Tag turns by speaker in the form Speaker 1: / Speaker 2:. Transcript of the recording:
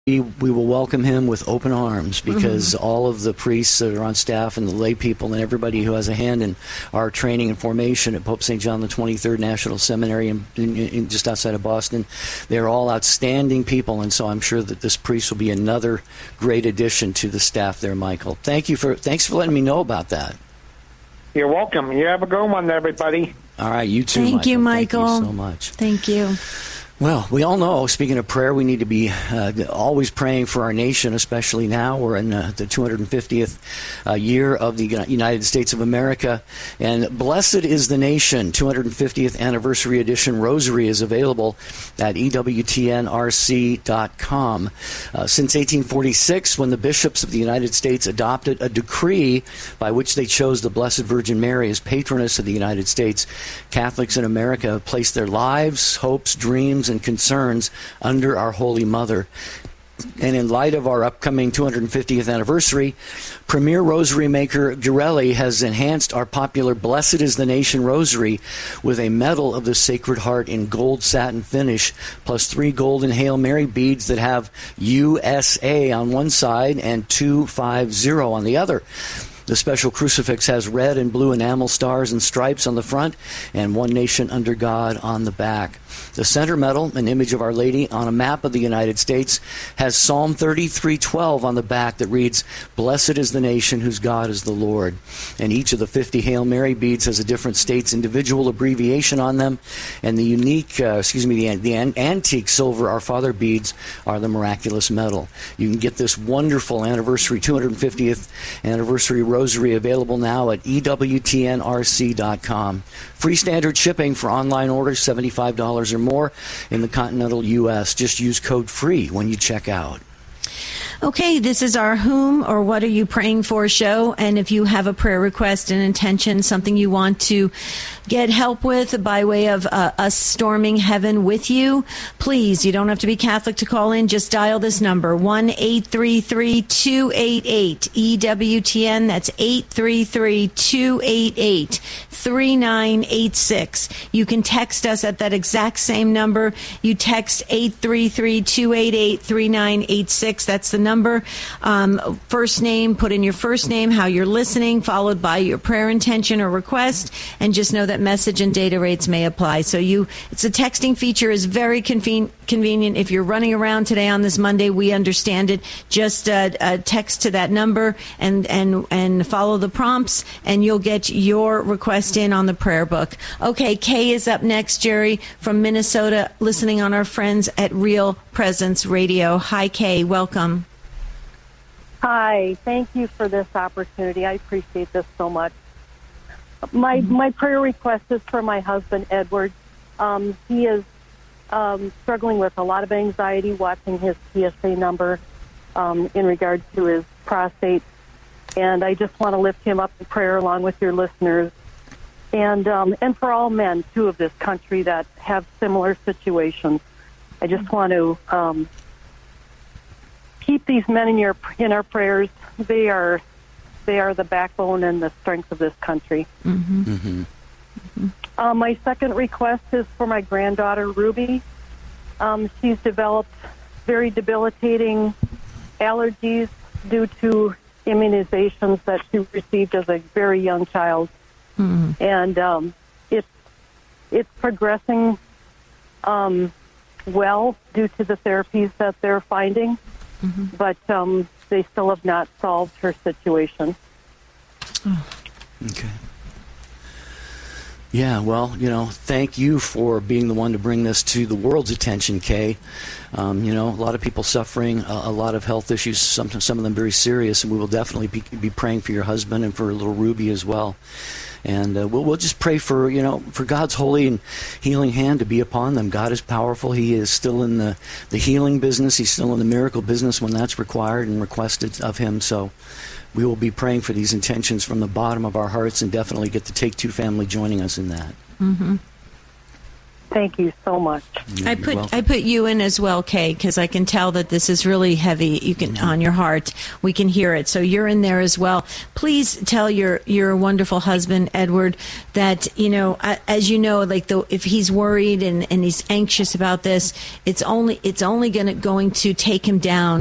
Speaker 1: we will welcome him with open arms, because all of the priests that are on staff and the lay people and everybody who has a hand in our training and formation at Pope St. John the 23rd National Seminary in just outside of Boston, they're all outstanding people, and so I'm sure that this priest will be another great addition to the staff there, Michael. Thanks for letting me know about that.
Speaker 2: You're welcome. You have a good one, everybody.
Speaker 1: All right, you too,
Speaker 3: Thank you, Michael.
Speaker 1: Thank you so much.
Speaker 3: Thank you.
Speaker 1: Well, we all know, speaking of prayer, we need to be always praying for our nation, especially now. We're in the 250th year of the United States of America. And Blessed is the Nation, 250th Anniversary Edition Rosary is available at EWTNRC.com. Since 1846, when the bishops of the United States adopted a decree by which they chose the Blessed Virgin Mary as patroness of the United States, Catholics in America have placed their lives, hopes, dreams, and concerns under our Holy Mother. And in light of our upcoming 250th anniversary, premier rosary maker Girelli has enhanced our popular Blessed is the Nation Rosary with a medal of the Sacred Heart in gold satin finish, plus 3 golden Hail Mary beads that have USA on one side and 250 on the other. The special crucifix has red and blue enamel stars and stripes on the front and One Nation Under God on the back. The center medal, an image of Our Lady on a map of the United States, has Psalm 33:12 on the back that reads, "Blessed is the nation whose God is the Lord." And each of the 50 Hail Mary beads has a different state's individual abbreviation on them. And the the antique silver Our Father beads are the miraculous medal. You can get this wonderful anniversary, 250th anniversary rosary available now at EWTNRC.com. Free standard shipping for online orders, $75 or more in the continental U.S. Just use code FREE when you check out.
Speaker 3: Okay, this is our Whom or What Are You Praying For show, and if you have a prayer request, an intention, something you want to get help with by way of us storming heaven with you, please, you don't have to be Catholic to call in, just dial this number, 1-833-288-EWTN, that's 833-288-3986. You can text us at that exact same number. You text 833-288-3986, that's the number. First name, put in your first name, how you're listening, followed by your prayer intention or request, and just know that message and data rates may apply. So it's a texting feature is very convenient. If you're running around today on this Monday, we understand it. Just text to that number and follow the prompts, and you'll get your request in on the prayer book. Okay, Kay is up next, Jerry, from Minnesota, listening on our friends at Real Presence Radio. Hi, Kay. Welcome.
Speaker 4: Hi, thank you for this opportunity. I appreciate this so much. My prayer request is for my husband, Edward. He is struggling with a lot of anxiety watching his PSA number in regards to his prostate. And I just want to lift him up in prayer along with your listeners. And for all men, too, of this country that have similar situations. I just want to keep these men in our prayers. They are the backbone and the strength of this country.
Speaker 3: Mm-hmm. Mm-hmm.
Speaker 4: My second request is for my granddaughter, Ruby. She's developed very debilitating allergies due to immunizations that she received as a very young child. Mm-hmm. And it's progressing well due to the therapies that they're finding. Mm-hmm. But they still have not solved her situation.
Speaker 3: Oh.
Speaker 1: Okay. Yeah, well, thank you for being the one to bring this to the world's attention, Kay. A lot of people suffering a lot of health issues, some of them very serious, and we will definitely be praying for your husband and for little Ruby as well. And we'll just pray for God's holy and healing hand to be upon them. God is powerful. He is still in the healing business. He's still in the miracle business when that's required and requested of him. So we will be praying for these intentions from the bottom of our hearts, and definitely get the Take Two family joining us in that.
Speaker 3: Mm-hmm.
Speaker 4: Thank you so much.
Speaker 3: I put you in as well, Kay, because I can tell that this is really heavy. You can on your heart. We can hear it, so you're in there as well. Please tell your wonderful husband Edward that as you know, like if he's worried and he's anxious about this, it's only going to take him down.